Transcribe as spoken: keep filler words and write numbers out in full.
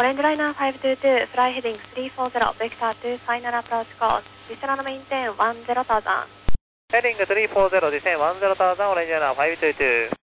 Orange Liner five two two, fly heading three four zero, vector to final approach course. Descend maintain one zero thousand. Heading three four zero, descend one zero thousand, Orange Liner five two two.